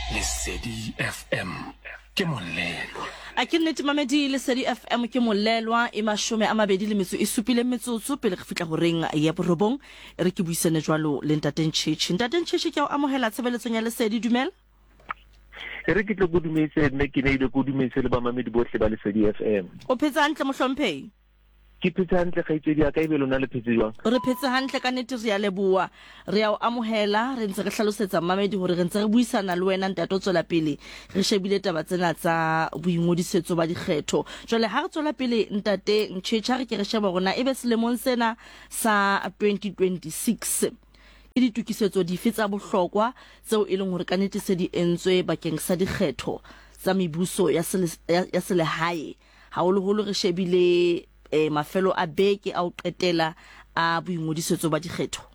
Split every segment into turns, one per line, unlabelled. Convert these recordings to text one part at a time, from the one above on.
Lesedi FM ke molelo
a ke nnete mamedi Lesedi FM ke molelwa e mashome a mabedi le metso e supile metsotso pele re fitla ho reng ya borobong re ke buisane jwalo le Ntate Ntšhetši ke o amohela tshebeletsong ya Lesedi dumela
re ke tlo go dumetse nne ke ne ile go dumetse le ba mamedi bohle ba Lesedi FM
o phetsa hantle mohlomphehi
ke phetsa hantle kgaitsedi ya ka e belona le phetse jwang
re phetse hantle ka nnete re ya leboa re ya o amohela re ntse re hlalosetsa mamedi hore re ntse re buisana le wena Ntate o tswela pele re shebile taba tsena tsa boingodisetso ba dikgetho jwale ha re tswela pele Ntate Ntšhetši re ke re sheba rona ebe selemong sena sa 2026 ke ditukisetso dife tsa bohlokwa tseo e leng hore ka nnete se di entswe bakeng sa dikgetho tsa mebuso ya selehae haholoholo re shebile mafelo a beke a o qetela a boingodisetso ba dikgetho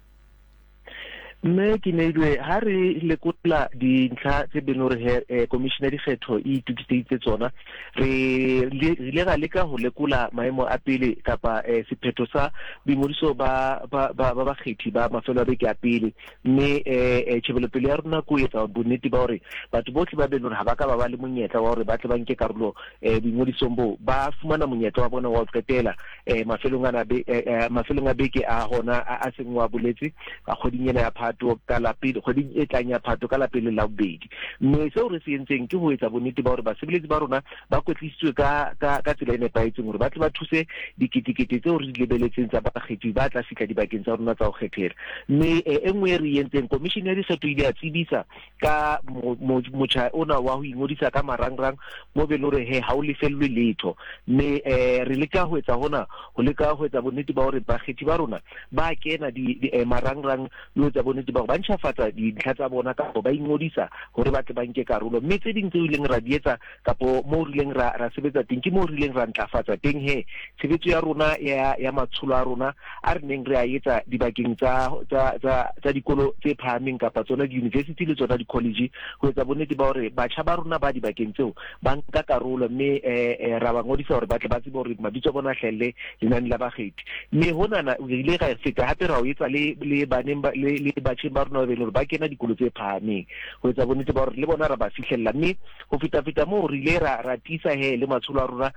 mme ke neilwe ha re lekola dintlha tse beno re commissioner dikgetho e tukisitse tsona re le ga leka ho lekola maemo a pele kapa sephetho sa boingodiso ba bakgethi ba mafelo a beke a pele mme tshebelopele ya rona go etsa bonnete ba hore batho bohle ba beno ha ba ka ba le monyetla wa hore ba tle banke karolo boingodisong bo ba fumana monyetla wa bona wa ho qetela mafelong a beke a hona a seng wa boletse ka kgodinyana ya phato ka la pele kgwedi e tlang ya phato ka la pele la bobedi mme seo re se entseng ke ho etsa bonnete ba hore basebeletsi ba rona ba kwetlisitswe ka tsela e nepahetseng hore ba tle ba thuse diketekete tseo re di lebeletseng tsa bakgethi ba tla fihla dibakeng tsa rona tsa ho kgethela mme e nngwe re entseng commission ya dikgetho ile ya tsebisa ka motjha ona wa ho ingodisa ka marangrang mo be lore ha o lefellwe letho mme re leka ho etsa hona ho leka ho etsa bonnete ba hore bakgethi ba rona ba kena di marangrang le etsa bonnete ba ba ntšhafatsa dintlha tsa bona ka ba ingodisa hore ba tle ba nke karolo mme tse ding tse ileng ra di etsa kapo mo rileng ra sebetsa teng ke mo rileng ra ntlafatsa teng tshebetso ya rona ya matsholo a rona a re neng re a etsa dibakeng tsa dikolo tse phahameng kapa tsona di-university le tsona di-college ho etsa bonnete ba hore batjha ba rona ba dibakeng tseo ba nka karolo mme ra ba ngodisa hore ba tle ba tsebe hore mabitso a bona hlelle lenane la bakgethi mme honana re ile ga feta hape ra o etsa le baneng le batjheng ba rona ba bele hore ba kena dikolo tse phahameng ho etsa bonnete ba hore le bona ra ba fihlella mme ho feta moo re ile ra tisa le matsholo a rona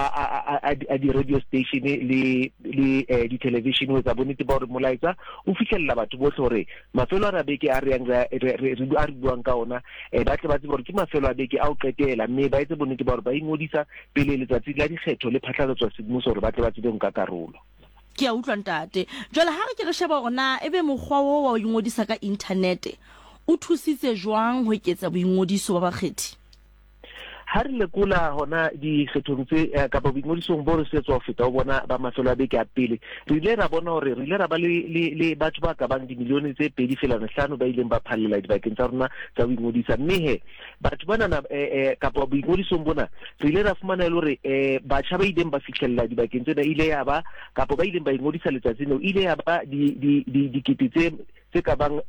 a di-radio station le di-television ho etsa bonnete ba hore molaetsa o fihlella batho bohle hore mafelo a beke a re buang ka ona ba tle ba tsebe hore ke mafelo a beke a o qetela mme ba etse bonnete ba hore ba ingodisa pele letsatsi la dikgetho le phatlalatswa semmuso hore ba tle ba tsebe nka karolo
ke a utlwa Ntate jwale ha re ke re sheba rona ebe mokgwa wo wa ingodisa ka internet o thusitse jwang ho eketsa boingodiso ba bakgethi
ha re lekola hona dikgethong tse kapa boingodisong bo re setswa ho feta o bona ba mafelo a beke a pele re ile ra bona hore re ile ra ba le batho ba ka bang dimilione tse 2.5 ba ileng ba phallela dibakeng tsa rona tsa boingodisa mme batho bana kapa boingodisong bona re ile ra fumana le hore batjha ba ileng ba fihlella dibakeng tsena ile ya ba kapa ba ileng ba ingodisa letsatsing leo ile ya ba dikete tse ka bang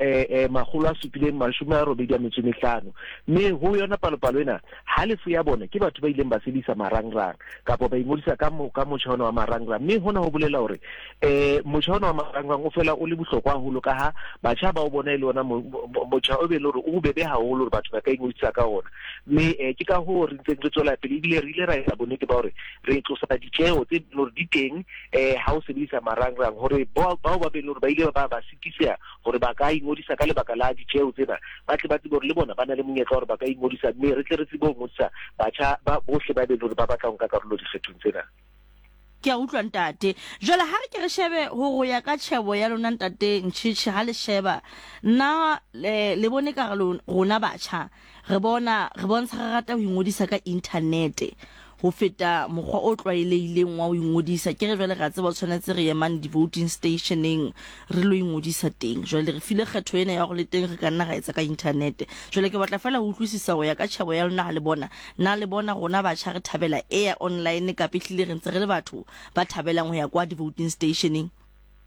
785 mme ho yona palopalo ena ha lefu ya bona ke batho ba ileng ba sebedisa marangrang kapa ba ingodisa ka motjha wa marangrang mme hona ho bolela hore motjha wa marangrang o fela o le bohlokwa haholo ka ha batjha ba o bona ile ona motjha o be le hore o bebe haholo hore batho ba ka ingodisa ka ona mme ke ka ho re ntse re tswela pele ebile re ile ra etsa bonnete ba hore re tlosa ditjeo tse lore di teng ha o sebedisa marangrang hore bao ba be le hore ba ile ba sikisa hore ba ka ingodisa ka lebaka la ditjeo tsena ba tle ba tsebe hore le bona ba na le monyetla hore ba ka ingodisa mme re tle re tsebe ho ngodisa batjha ba bohle ba be le hore ba batla nka karolo dikgethong tsena
ke a utlwa Ntate jwale ha re ke re shebe ho ya ka tshebo ya lona Ntate Ntšhetši ha le sheba na le bone ka rona batjha re bontsha re rata ho ingodisa ka internet ho feta mokgwa o tlwaelehileng wa ho ingodisa ke re jwale ra tseba tshwanetse re yemang di-voting stationeng re lo ingodisa teng jwale re file kgetho ena ya go le teng re ka nna ga etsa ka internet jwale ke batla fela ho utlwisisa go ya ka tshebo ya lona ha le bona rona batjha re thabela ya online ka pitlile re ntse re le batho ba thabelang ho ya kwa di-voting stationeng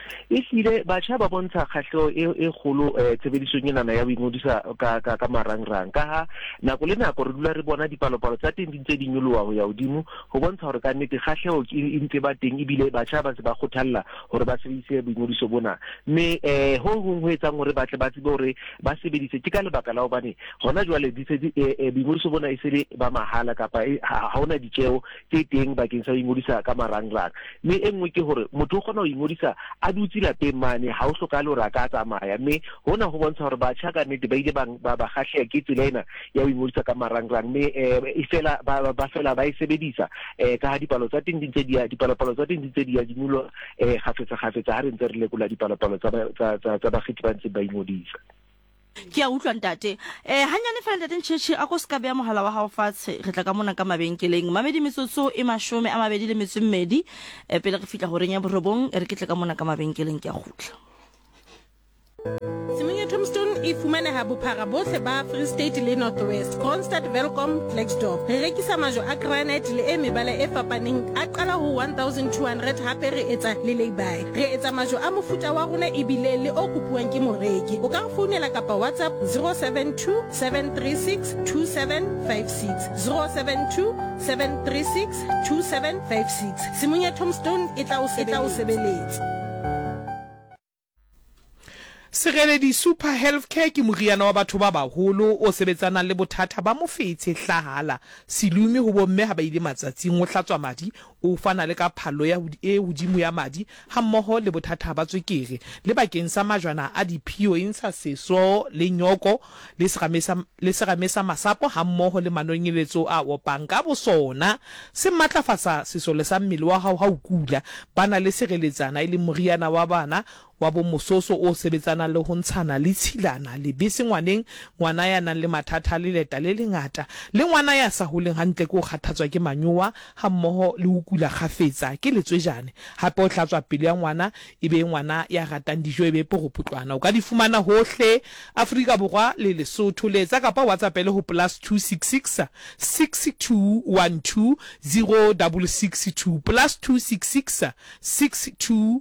hlile batjha ba bontsha kgahleo e kgolo tshebedisong ena ya boingodisa ka marangrang ka ha nako le nako re dula re bona dipalopalo tsa teng di ntse di nyoloha ho ya hodimo ho bontsha hore ka nnete kgahleo e ntse ba teng ebile batjha ba se ba kgothalla hore ba sebedise boingodiso bona mme ho hong ho etsang hore batle ba tsebe hore ba sebedise ke ka lebaka la hobane hona jwale boingodiso bona e se le ba mahala kapa ha hona ditjeo tse teng bakeng sa boingodisa ka marangrang mme engwe ke hore motho o kgona ho ingodisa a dutse lapeng mane ha o hlokahale hore a ka tsamaya mme hona ho bontsha hore batjha ka nnete ba ile ba kgahleha ke tsela ena ya ho ingodisa ka marangrang mme ba fela ba e sebedisa ka ha dipalo tsa teng di ntse di ya dimulo kgafetsa ha re ntse re lekola dipalopalo tsa bakgethi ba ntse ba ingodisa.
Ke a utlwa ntate hanyane fa ntate Ntjhetjhe a ko ska beya mohala wa hao fatshe re tla ka mona ka mabenkeleng mamedi metsotso e 22 pele re fitla horeng ya borobong re ke tla ka mona ka mabenkeleng ke a gutla.
Semenya Tombstone e fumaneha bophara bohle ba Free State le North West, Kroonstad, Welkom, Blackstone. Re rekisa majwe a granite le e mebala e fapaneng a qala ho 1200 hape re etsa le lay-by. Re etsa majwe a mofuta wa rona ebile le o kopuwang ke moreki. O ka re founela kapa WhatsApp 072 736 2756 072 736 2756. Semenya Tombstone e tla o sebeletsa.
Sereledi Super Healthcare ke moriana wa batho ba baholo o sebetsana le bothata ba mofetshe hlahala silumi ho bomme ha ba ile matsatsing o hlatswa madi o fana le ka phalo ya hodimo ya madi ha mmoho le bothata ba tswekere le bakeng sa majwana a diphio insa seso le nyoko le seramesa masapo ha mmoho le manonyeletso a opang ka bosona se matlafatsa sesole sa mmele wa hao ha o kula bana le sereletsana ile moriana wa bana wa bo mososo o sebetsana le ho ntshana le tshilana le bese ngwana ya nang le mathata le leta le lengata le ngwana ya sa holeng hantle go kgathatswa ke manyowa ha mmoho le ho kula khafetsa ke letswejane hape o hlatswa pele ya ngwana ebe ngwana ya ratang dijo ebe poroputlwana o ka di fumana hohle Afrika Borwa le Lesotho le tsa kapa WhatsApp le ho +266 6212 0662 +266 62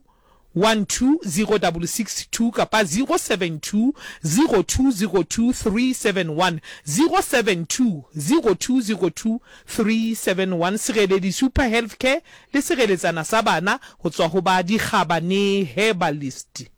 120662 kapa 072 0202 371 072 0202 371 Sereledi Super Healthcare le sereletsana sa bana ho tswa ho ba di khabane herbalist.